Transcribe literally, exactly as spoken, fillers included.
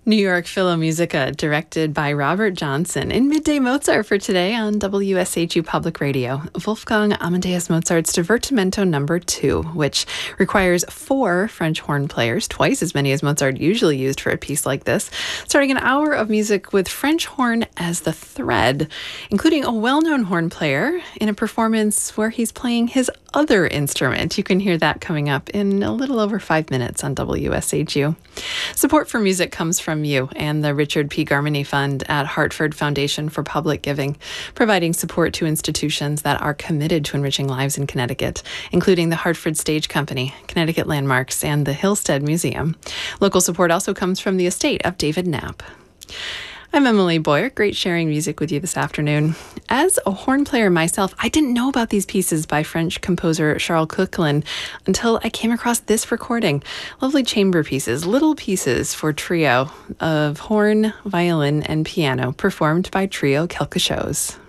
New York Philharmonica, directed by Robert Johnson, in Midday Mozart for today on W S H U Public Radio. Wolfgang Amadeus Mozart's Divertimento Number Two, which requires four French horn players, twice as many as Mozart usually used for a piece like this, starting an hour of music with French horn as the thread, including a well-known horn player in a performance where he's playing his other instrument. You can hear that coming up in a little over five minutes on W S H U. Support for music comes from you and the Richard P. Garmany Fund at Hartford Foundation for Public Giving, providing support to institutions that are committed to enriching lives in Connecticut, including the Hartford Stage Company, Connecticut Landmarks, and the Hillstead Museum. Local support also comes from the estate of David Knapp. I'm Emily Boyer. Great sharing music with you this afternoon. As a horn player myself, I didn't know about these pieces by French composer Charles Koechlin until I came across this recording. Lovely chamber pieces, little pieces for trio of horn, violin, and piano, performed by Trio Quelque Chose.